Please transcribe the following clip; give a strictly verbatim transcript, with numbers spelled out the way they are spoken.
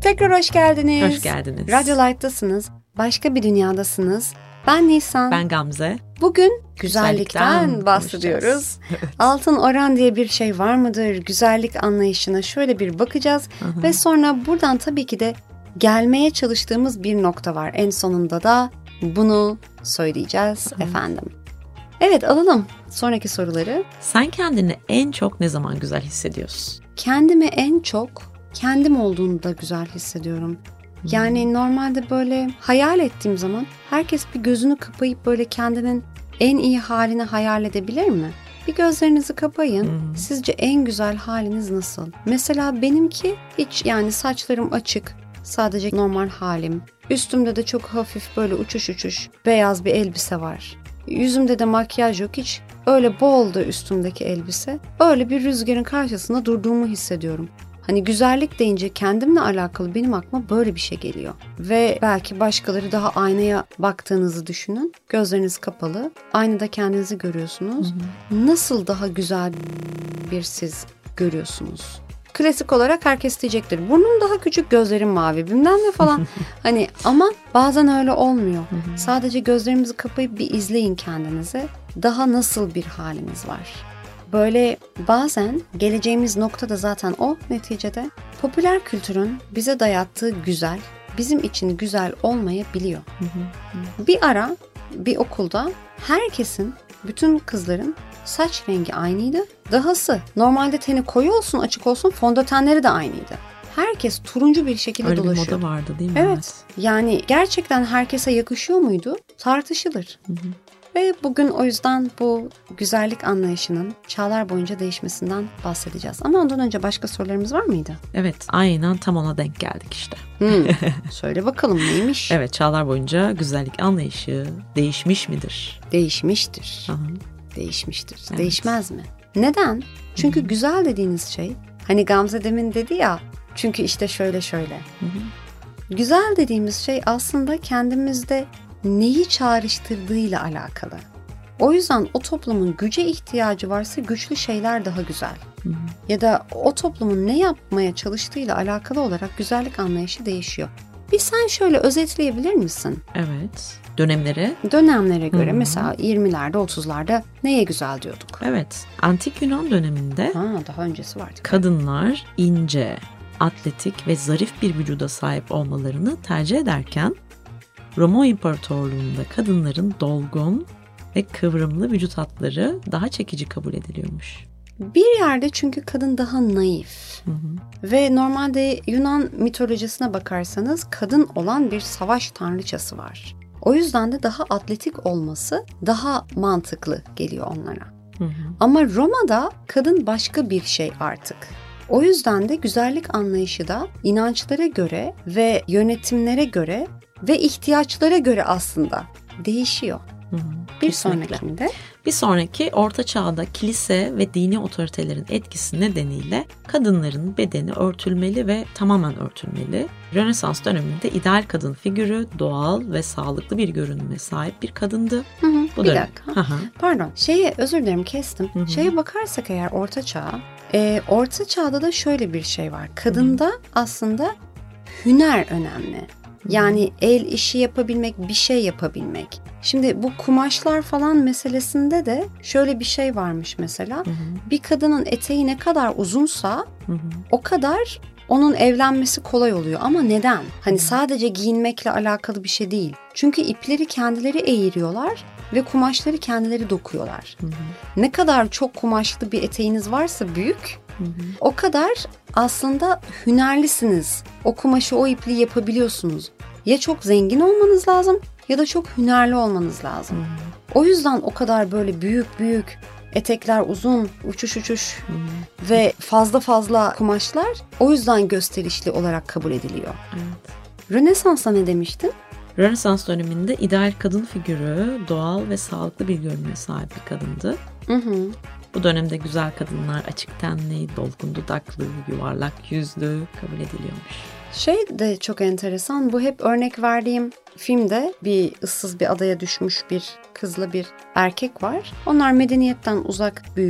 Tekrar hoş geldiniz. Hoş geldiniz. Radyo Light'tasınız. Başka bir dünyadasınız. Ben Nisan. Ben Gamze. Bugün güzellikten, Güzellikten bahsediyoruz. Altın oran diye bir şey var mıdır? Güzellik anlayışına şöyle bir bakacağız. Hı-hı. Ve sonra buradan tabii ki de gelmeye çalıştığımız bir nokta var. En sonunda da bunu söyleyeceğiz Hı-hı. efendim. Evet, alalım sonraki soruları. Sen kendini en çok ne zaman güzel hissediyorsun? Kendimi en çok kendim olduğunda güzel hissediyorum. Yani normalde böyle hayal ettiğim zaman herkes bir gözünü kapayıp böyle kendinin en iyi halini hayal edebilir mi? Bir gözlerinizi kapayın. Hmm. Sizce en güzel haliniz nasıl? Mesela benimki hiç, yani saçlarım açık. Sadece normal halim. Üstümde de çok hafif böyle uçuş uçuş beyaz bir elbise var. Yüzümde de makyaj yok, hiç öyle boldu üstümdeki elbise. Öyle bir rüzgarın karşısında durduğumu hissediyorum. Hani güzellik deyince kendimle alakalı benim aklıma böyle bir şey geliyor. Ve belki başkaları daha aynaya baktığınızı düşünün. Gözleriniz kapalı. Aynada kendinizi görüyorsunuz. Hı hı. Nasıl daha güzel bir siz görüyorsunuz? Klasik olarak herkes diyecektir. Burnum daha küçük, gözlerim mavi, bilmem ne falan. Hani ama bazen öyle olmuyor. Hı hı. Sadece gözlerimizi kapayıp bir izleyin kendinizi. Daha nasıl bir haliniz var? Böyle bazen geleceğimiz nokta da zaten o neticede. Popüler kültürün bize dayattığı güzel, bizim için güzel olmayabiliyor. Hı hı. Bir ara bir okulda herkesin, bütün kızların saç rengi aynıydı. Dahası normalde teni koyu olsun açık olsun fondötenleri de aynıydı. Herkes turuncu bir şekilde öyle dolaşıyor. Öyle bir moda vardı değil mi? Evet. evet. Yani gerçekten herkese yakışıyor muydu? Tartışılır. Hı hı. Ve bugün o yüzden bu güzellik anlayışının çağlar boyunca değişmesinden bahsedeceğiz. Ama ondan önce başka sorularımız var mıydı? Evet, aynen tam ona denk geldik işte. Hmm. Söyle bakalım neymiş? Evet, çağlar boyunca güzellik anlayışı değişmiş midir? Değişmiştir. Hı-hı. Değişmiştir. Evet. Değişmez mi? Neden? Çünkü Hı-hı. güzel dediğiniz şey, hani Gamze demin dedi ya, çünkü işte şöyle şöyle. Hı-hı. Güzel dediğimiz şey aslında kendimizde neyi çağrıştırdığıyla alakalı. O yüzden o toplumun güce ihtiyacı varsa güçlü şeyler daha güzel. Hı hı. Ya da o toplumun ne yapmaya çalıştığıyla alakalı olarak güzellik anlayışı değişiyor. Bir sen şöyle özetleyebilir misin? Evet. Dönemlere? Dönemlere göre. Hı hı. Mesela yirmilerde, otuzlarda neye güzel diyorduk? Evet. Antik Yunan döneminde ha, daha öncesi vardı. Kadınlar ince, atletik ve zarif bir vücuda sahip olmalarını tercih ederken Roma İmparatorluğu'nda kadınların dolgun ve kıvrımlı vücut hatları daha çekici kabul ediliyormuş. Bir yerde çünkü kadın daha naif. Hı hı. Ve normalde Yunan mitolojisine bakarsanız kadın olan bir savaş tanrıçası var. O yüzden de daha atletik olması daha mantıklı geliyor onlara. Hı hı. Ama Roma'da kadın başka bir şey artık. O yüzden de güzellik anlayışı da inançlara göre ve yönetimlere göre ve ihtiyaçlara göre aslında değişiyor. Hı hı, bir kesinlikle. Sonrakinde? Bir sonraki Orta Çağ'da kilise ve dini otoritelerin etkisi nedeniyle kadınların bedeni örtülmeli ve tamamen örtülmeli. Rönesans döneminde ideal kadın figürü doğal ve sağlıklı bir görünüme sahip bir kadındı. Hı hı, Bu bir dönem. dakika. Hı hı. Pardon. Şeye özür dilerim kestim. Hı hı. Şeye bakarsak eğer Orta Çağ'a, e, Orta Çağ'da da şöyle bir şey var. Kadında hı. aslında hüner önemli. Yani el işi yapabilmek, bir şey yapabilmek. Şimdi bu kumaşlar falan meselesinde de şöyle bir şey varmış mesela. Hı hı. Bir kadının eteği ne kadar uzunsa hı hı. o kadar onun evlenmesi kolay oluyor. Ama neden? Hani hı hı. sadece giyinmekle alakalı bir şey değil. Çünkü ipleri kendileri eğiriyorlar ve kumaşları kendileri dokuyorlar. Hı hı. Ne kadar çok kumaşlı bir eteğiniz varsa büyük, hı hı. o kadar aslında hünerlisiniz. O kumaşı, o ipliği yapabiliyorsunuz. Ya çok zengin olmanız lazım ya da çok hünerli olmanız lazım. Hmm. O yüzden o kadar böyle büyük büyük etekler, uzun, uçuş uçuş hmm. ve fazla fazla kumaşlar o yüzden gösterişli olarak kabul ediliyor. Evet. Rönesans'ta ne demiştin? Rönesans döneminde ideal kadın figürü doğal ve sağlıklı bir görünüme sahip bir kadındı. Hı hı. Bu dönemde güzel kadınlar açık tenli, dolgun dudaklı, yuvarlak yüzlü kabul ediliyormuş. Şey de çok enteresan, bu hep örnek verdiğim filmde bir ıssız bir adaya düşmüş bir kızla bir erkek var. Onlar medeniyetten uzak büyüyor.